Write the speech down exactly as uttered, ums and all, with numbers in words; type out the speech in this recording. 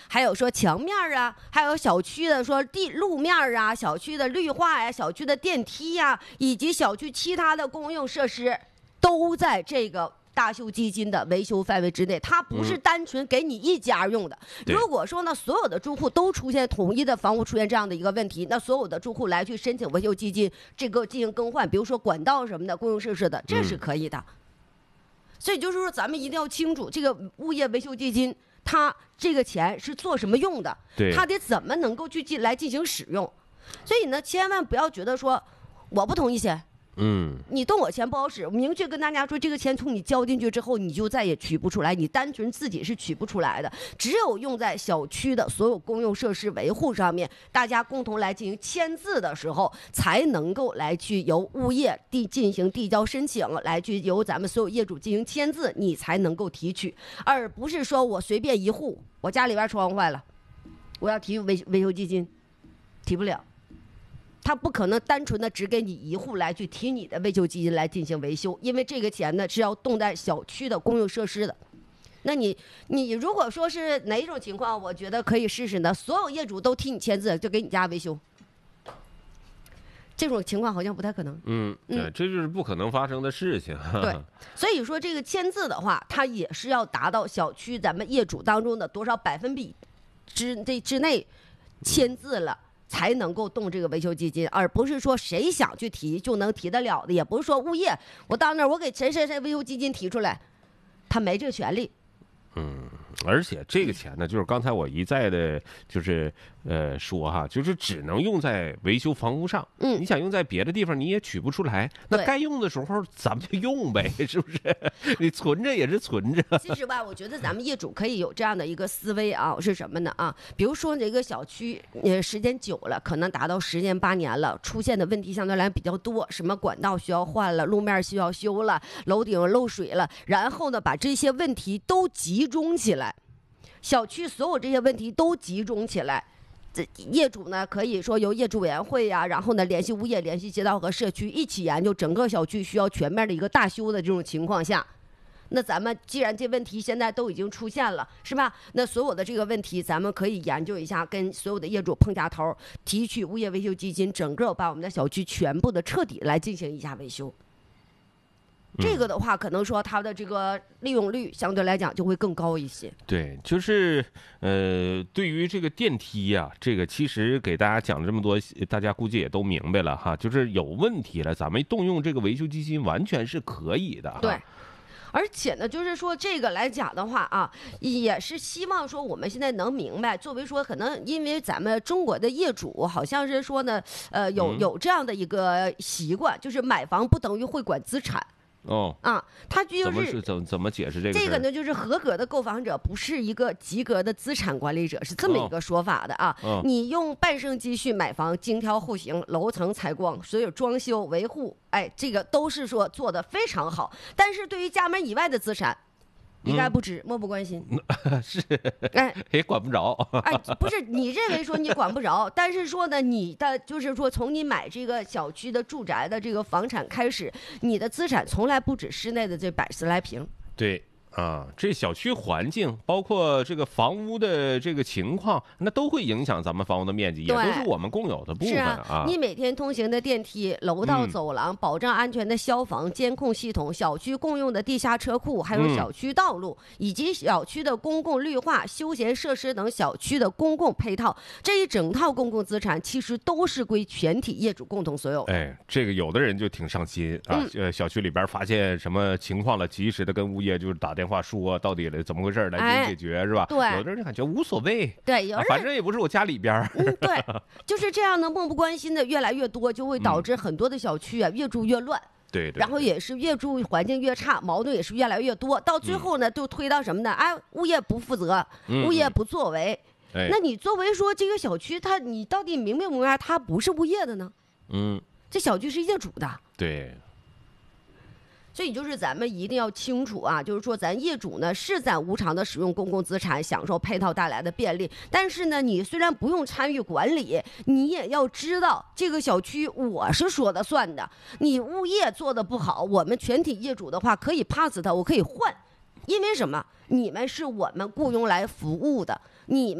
还有说墙面啊，还有小区的说地路面啊，小区的绿化呀，小区的电梯呀，以及小区其他的公用设施，都在这个大修基金的维修范围之内，它不是单纯给你一家用的。 嗯、 如果说呢，所有的住户都出现统一的房屋出现这样的一个问题，那所有的住户来去申请维修基金，这个进行更换，比如说管道什么的、公用设施的，这是可以的。嗯、所以就是说，咱们一定要清楚，这个物业维修基金，它这个钱是做什么用的？它得怎么能够去进来进行使用？所以呢，千万不要觉得说我不同意钱。 嗯， 你动我钱不好使，明确跟大家说，这个钱从你交进去之后，你就再也取不出来，你单纯自己是取不出来的，只有用在小区的所有公用设施维护上面，大家共同来进行签字的时候，才能够来去由物业递进行递交申请，来去由咱们所有业主进行签字，你才能够提取，而不是说我随便一户，我家里边窗户坏了，我要提维维修基金，提不了。他不可能单纯的只给你一户来去提你的维修基金来进行维修，因为这个钱呢是要动在小区的公用设施的。那你你如果说是哪一种情况，我觉得可以试试呢？所有业主都替你签字，就给你家维修，这种情况好像不太可能。 嗯，对，这就是不可能发生的事情。 对，所以说这个签字的话，它也是要达到小区咱们业主当中的多少百分比之这之内签字了。嗯，才能够动这个维修基金，而不是说谁想去提就能提得了的，也不是说物业我到那儿我给谁谁谁维修基金提出来，他没这个权利。 嗯，而且这个钱呢，就是刚才我一再的，就是呃说哈，就是只能用在维修房屋上。嗯，你想用在别的地方，你也取不出来。那该用的时候咱们就用呗，是不是？你存着也是存着。 其实吧，我觉得咱们业主可以有这样的一个思维啊，是什么呢啊？比如说这个小区呃时间久了，可能达到十年八年了，出现的问题相对来比较多，什么管道需要换了，路面需要修了，楼顶漏水了，然后呢把这些问题都集中起来。小区所有这些问题都集中起来，这业主呢可以说由业主委员会呀、啊，然后呢联系物业、联系街道和社区一起研究整个小区需要全面的一个大修的这种情况下，那咱们既然这问题现在都已经出现了，是吧？那所有的这个问题咱们可以研究一下，跟所有的业主碰下头，提取物业维修基金，整个把我们的小区全部的彻底来进行一下维修。这个的话，可能说它的这个利用率相对来讲就会更高一些。 对，就是呃，对于这个电梯呀、啊，这个其实给大家讲了这么多，大家估计也都明白了哈。就是有问题了，咱们动用这个维修基金完全是可以的。 对。而且呢，就是说这个来讲的话啊，也是希望说我们现在能明白，作为说可能因为咱们中国的业主好像是说呢，呃，有有这样的一个习惯，就是买房不等于会管资产。 哦啊，他就是怎么是怎怎么解释这个？ 这个呢，就是合格的购房者不是一个及格的资产管理者，是这么一个说法的啊。 哦哦、 你用半生积蓄买房，精挑户型，楼层采光，所有装修维护，哎，这个都是说做得非常好。但是对于家门以外的资产，一概不知，嗯、漠不关心。 是， 哎， 也管不着。 哎，不是，你认为说你管不着，但是说呢，你的就是说，从你买这个小区的住宅的这个房产开始，你的资产从来不止室内的这百十来平。 对。啊，这小区环境包括这个房屋的这个情况，那都会影响咱们房屋的面积，也都是我们共有的部分啊。 啊你每天通行的电梯、楼道、走廊，嗯、保障安全的消防监控系统，小区共用的地下车库，还有小区道路，嗯、以及小区的公共绿化、休闲设施等小区的公共配套，这一整套公共资产其实都是归全体业主共同所有。 哎，这个有的人就挺上心啊，嗯、呃，小区里边发现什么情况了，及时的跟物业就是打电话说到底怎么回事来进行解决，哎、是吧？ 对， 有的人就感觉无所谓， 对，有人、 啊、反正也不是我家里边。 嗯，对，就是这样的漠不关心的越来越多，就会导致很多的小区啊、嗯、越住越乱。 对, 对, 对， 然后也是越住环境越差，矛盾也是越来越多，到最后呢，就推到什么呢？哎，物业不负责， 嗯、 物业不作为。 哎、 那你作为说这个小区，它你到底明不明白它不是物业的呢？ 嗯， 这小区是业主的。 对。 所以就是咱们一定要清楚啊，就是说咱业主呢是在无偿的使用公共资产，享受配套带来的便利，但是呢，你虽然不用参与管理，你也要知道这个小区我是说的算的。你物业做的不好，我们全体业主的话可以 pass 它，我可以换，因为什么？你们是我们雇佣来服务的，你们